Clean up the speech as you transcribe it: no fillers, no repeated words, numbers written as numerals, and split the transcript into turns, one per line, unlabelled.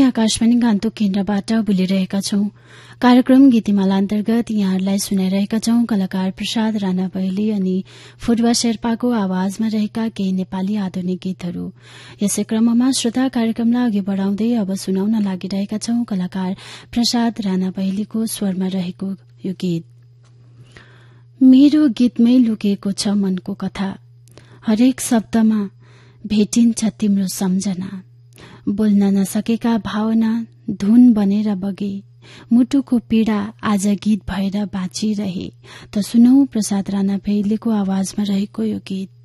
आकाशवाणी गान्तोक केन्द्रबाट बोलिरहेका छौं। कार्यक्रम गीतिमाला अन्तर्गत यहाँहरूलाई सुनाइरहेका छौं कलाकार प्रसाद राणा बहेली अनि फुटबा शेर्पाको आवाजमा रहेका केही नेपाली आधुनिक गीतहरू। यसै क्रममा श्रोता कार्यक्रमलाई अघि बढ़ाउँदै अब सुनाउन लागिरहेका छौं कलाकार प्रसाद राणा बहेलीको स्वरमा रहेको यो गीत। मेरो गीतमै लुकेको छ मनको कथा, हरेक शब्दमा भेटिन्छ तिम्रो सम्झना, बोल्न नसकेका भावना धुन बनेर बगे, मुटुको पीड़ा आज गीत भएर बाँचिरहे। त सुनौ प्रसाद राणा बहेलीको आवाजमा रहेको यो गीत।